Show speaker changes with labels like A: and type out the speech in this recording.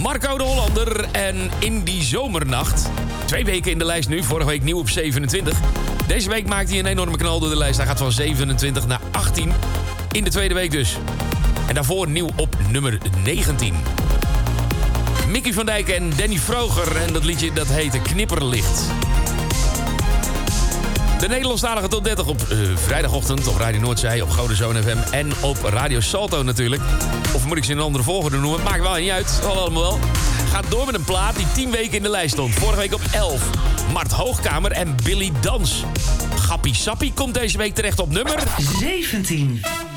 A: Marco de Hollander en In die zomernacht. 2 weken in de lijst nu, vorige week nieuw op 27. Deze week maakt hij een enorme knal door de lijst. Hij gaat van 27 naar 18. In de tweede week dus. En daarvoor nieuw op nummer 19. Mickey van Dijk en Danny Vroger. En dat liedje dat heette Knipperlicht. De Nederlandstalige top 30 op vrijdagochtend op Radio Noordzee, op Gouden Zoon FM en op Radio Salto natuurlijk. Of moet ik ze in een andere volgorde noemen? Maakt wel niet uit, allemaal wel. Gaat door met een plaat die 10 weken in de lijst stond. Vorige week op 11. Mart Hoogkamer en Billy Dans. Gappie Sappie komt deze week terecht op nummer
B: 17.